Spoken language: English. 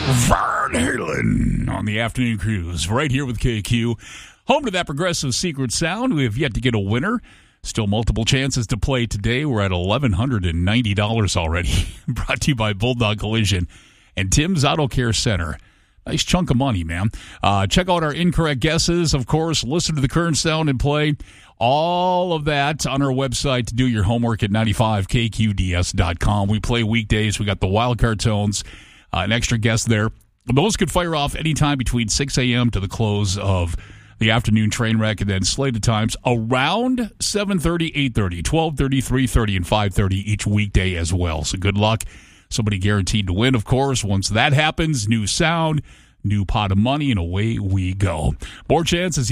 Van Halen on the afternoon cruise, right here with KQ. Home to that progressive secret sound. We have yet to get a winner. Still multiple chances to play today. We're at $1,190 already. Brought to you by Bulldog Collision and Tim's Auto Care Center. Nice chunk of money, man. Check out our incorrect guesses, of course. Listen to the current sound and play. All of that on our website to do your homework at 95kqds.com. We play weekdays. We got the wildcard tones, an extra guest there. Those could fire off anytime between 6 a.m. to the close of the afternoon train wreck, and then slated times around 7:30, 8:30, 12:30, 3:30, and 5:30 each weekday as well. So good luck. Somebody guaranteed to win, of course. Once that happens, new sound, new pot of money, and away we go. More chances.